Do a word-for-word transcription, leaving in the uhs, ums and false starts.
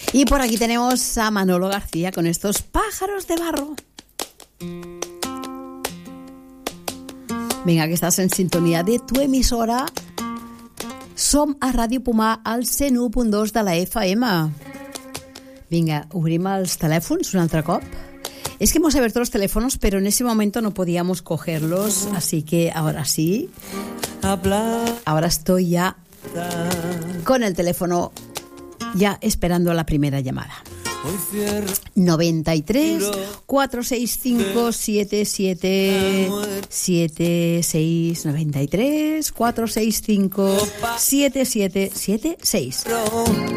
Y por aquí tenemos a Manolo García con estos pájaros de barro. Vinga, que estàs en sintonia de tu emissora. Som a Ràdio Pomar al cent u punt dos de la F M. Vinga, obrim els telèfons un altre cop. Es que hemos abierto los teléfonos, pero en ese momento no podíamos cogerlos, así que ahora sí. Ahora estoy ya con el teléfono, ya esperando la primera llamada. noventa y tres, cuatrocientos sesenta y cinco, setenta y siete, setenta y seis, noventa y tres, cuatrocientos sesenta y cinco, setenta y siete, setenta y seis.